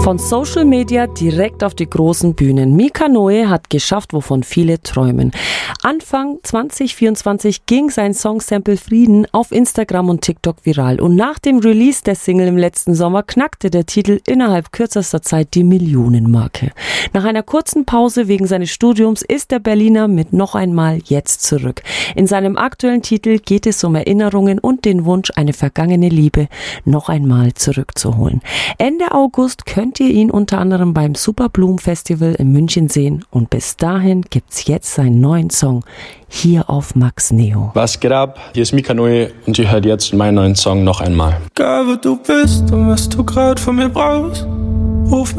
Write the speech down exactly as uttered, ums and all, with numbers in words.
Von Social Media direkt auf die großen Bühnen. Mika Noe hat geschafft, wovon viele träumen. Anfang zwanzig vierundzwanzig ging sein Songsample Frieden auf Instagram und TikTok viral. Und nach dem Release der Single im letzten Sommer knackte der Titel innerhalb kürzester Zeit die Millionenmarke. Nach einer kurzen Pause wegen seines Studiums ist der Berliner mit Noch einmal jetzt zurück. In seinem aktuellen Titel geht es um Erinnerungen und den Wunsch, eine vergangene Liebe noch einmal zurückzuholen. Ende August könnt ihr ihn unter anderem beim Superblumen Festival in München sehen. Und bis dahin gibt's jetzt seinen neuen Song hier auf Max Neo. Was geht ab? Hier ist Mika Noe und ihr hört jetzt meinen neuen Song Noch einmal. Egal wo du bist und was du grad von mir brauchst, ruf